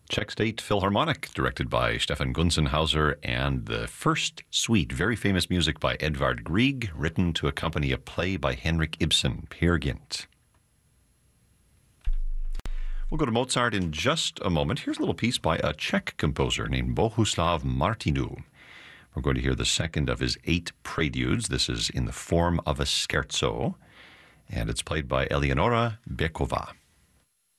Czech State Philharmonic, directed by Stefan Gunzenhauser, and the first suite, very famous music by Edvard Grieg, written to accompany a play by Henrik Ibsen, Peer Gynt. We'll go to Mozart in just a moment. Here's a little piece by a Czech composer named Bohuslav Martinů. We're going to hear the second of his 8 preludes. This is in the form of a scherzo, and it's played by Eleonora Bekova.